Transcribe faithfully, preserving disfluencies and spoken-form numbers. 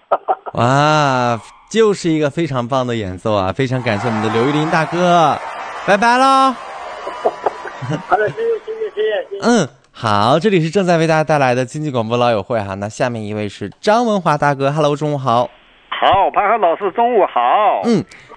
哇，就是一个非常棒的演奏啊！非常感谢我们的刘玉林大哥，拜拜喽。 好的，谢谢谢谢谢谢。 嗯，好，这里是正在为大家带来的经济广播老友会哈。那下面一位是张文华大哥 ，Hello， 中午好。 好，潘和老师，中午好。 嗯，